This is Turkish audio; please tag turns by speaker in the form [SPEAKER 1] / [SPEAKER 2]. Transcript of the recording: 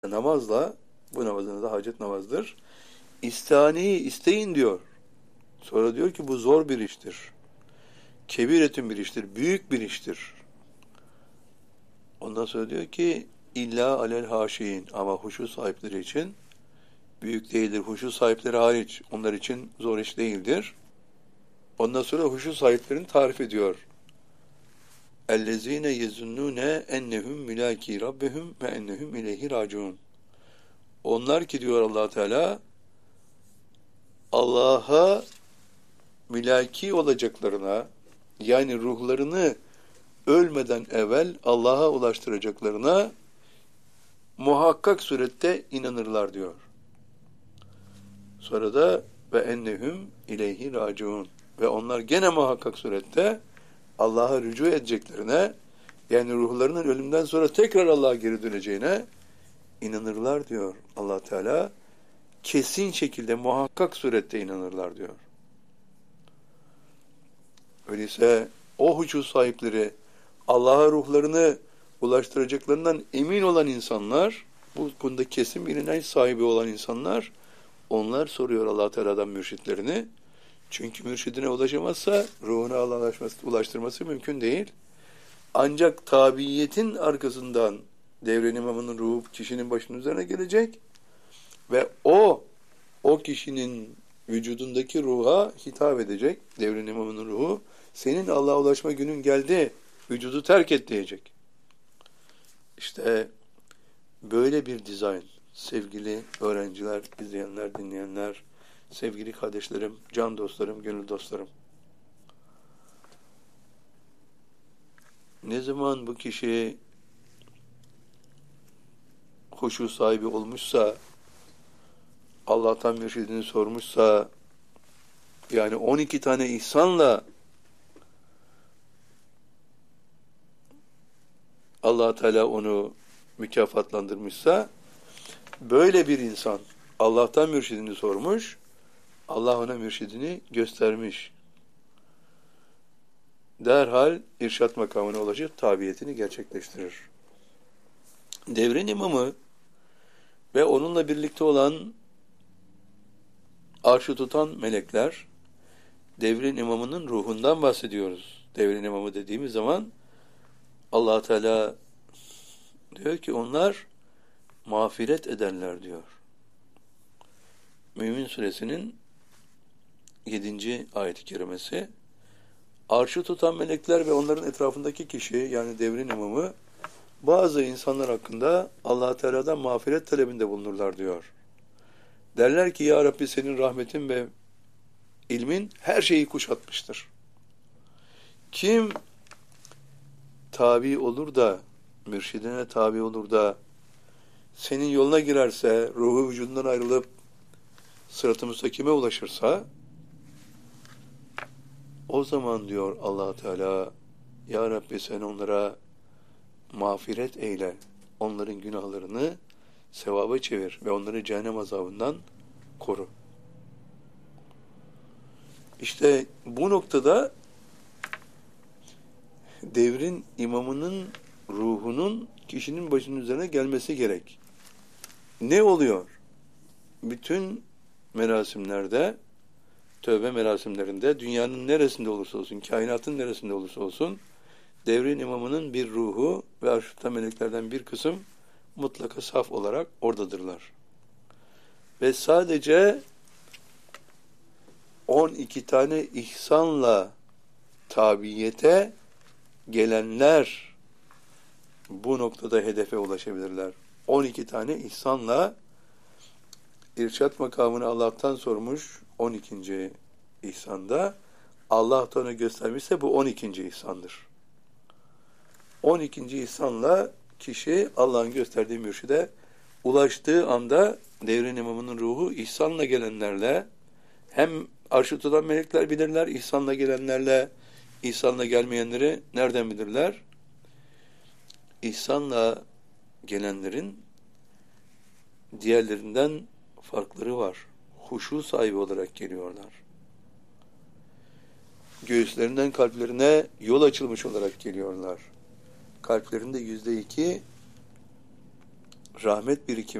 [SPEAKER 1] namazla, bu namazın da hacet namazdır. İstihaniyi isteyin diyor. Sonra diyor ki bu zor bir iştir. Kebiretün bir iştir. Büyük bir iştir. Ondan sonra diyor ki illa alel haşiyin, ama huşu sahipleri için büyük değildir. Huşu sahipleri hariç onlar için zor iş değildir. Ondan sonra huşu sahiplerini tarif ediyor. اَلَّذ۪ينَ يَزُنُّونَ اَنَّهُمْ مُلَاكِي رَبِّهُمْ وَاَنَّهُمْ اِلَيْهِ رَاجِعُونَ. Onlar ki diyor Allah Teala, Allah'a mülaki olacaklarına, yani ruhlarını ölmeden evvel Allah'a ulaştıracaklarına muhakkak surette inanırlar diyor. Sonra da ve ennehum ileyhi raciun, ve onlar gene muhakkak surette Allah'a rücu edeceklerine, yani ruhlarının ölümden sonra tekrar Allah'a geri döneceğine inanırlar diyor Allah Teala. Kesin şekilde muhakkak surette inanırlar diyor. Öyleyse o hucu sahipleri, Allah'a ruhlarını ulaştıracaklarından emin olan insanlar, bu konuda kesin bir inanç sahibi olan insanlar, onlar soruyor Allah Teala'dan mürşitlerini. Çünkü mürşidine ulaşamazsa ruhuna Allah'a ulaştırması mümkün değil. Ancak tabiiyetin arkasından devre-i imamının ruhu kişinin başının üzerine gelecek ve o kişinin vücudundaki ruha hitap edecek. Devre-i imamının ruhu, senin Allah'a ulaşma günün geldi, vücudu terk et diyecek. İşte böyle bir dizayn, sevgili öğrenciler, izleyenler, dinleyenler, sevgili kardeşlerim, can dostlarım, gönül dostlarım. Ne zaman bu kişi huşu sahibi olmuşsa, Allah'tan mürşidini sormuşsa, yani 12 tane ihsanla Allah Teala onu mükafatlandırmışsa, böyle bir insan Allah'tan mürşidini sormuş, Allah ona mürşidini göstermiş. Derhal irşat makamına ulaşıp tabiyetini gerçekleştirir. Devrin imamı ve onunla birlikte olan arşı tutan melekler, devrin imamının ruhundan bahsediyoruz. Devrin imamı dediğimiz zaman Allah Teala diyor ki onlar mağfiret ederler diyor. Mümin Suresinin 7. ayet-i kerimesi. Arşı tutan melekler ve onların etrafındaki kişi, yani devrin imamı, bazı insanlar hakkında Allah Teala'dan mağfiret talebinde bulunurlar diyor. Derler ki ya Rabbi, senin rahmetin ve ilmin her şeyi kuşatmıştır. Kim tabi olur da, mürşidine tabi olur da senin yoluna girerse, ruhu vücudundan ayrılıp sırat-ı müstakime ulaşırsa, o zaman diyor Allah Teala, ya Rabbi sen onlara mağfiret eyle, onların günahlarını sevaba çevir ve onları cehennem azabından koru. İşte bu noktada devrin imamının ruhunun kişinin başının üzerine gelmesi gerek. Ne oluyor? Bütün merasimlerde, tövbe merasimlerinde, dünyanın neresinde olursa olsun, kainatın neresinde olursa olsun, devrin imamının bir ruhu ve arşta meleklerden bir kısım mutlaka saf olarak oradadırlar. Ve sadece 12 tane ihsanla tabiyete gelenler bu noktada hedefe ulaşabilirler. 12 tane ihsanla irşat makamını Allah'tan sormuş 12. ihsanda, Allah ona göstermişse bu 12. ihsandır. 12. ihsanla kişi Allah'ın gösterdiği mürşide ulaştığı anda devrin imamının ruhu ihsanla gelenlerle, hem arşı tutan melekler bilirler, ihsanla gelenlerle, ihsanla gelmeyenleri nereden bilirler? İhsanla gelenlerin diğerlerinden farkları var. Huşu sahibi olarak geliyorlar. Göğüslerinden kalplerine yol açılmış olarak geliyorlar. Kalplerinde %2 rahmet birikimi